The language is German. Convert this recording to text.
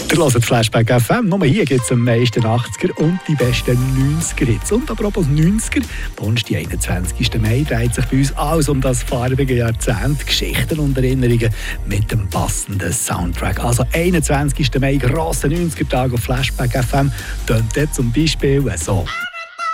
Ihr hört Flashback FM. Nur hier gibt es am meisten 80er und die besten 90er-Hits. Und apropos 90er, Donnerstag, 21. Mai, dreht sich bei uns alles um das farbige Jahrzehnt, Geschichten und Erinnerungen mit dem passenden Soundtrack. Also 21. Mai, grosser 90er-Tag auf Flashback FM, tönt dort zum Beispiel so.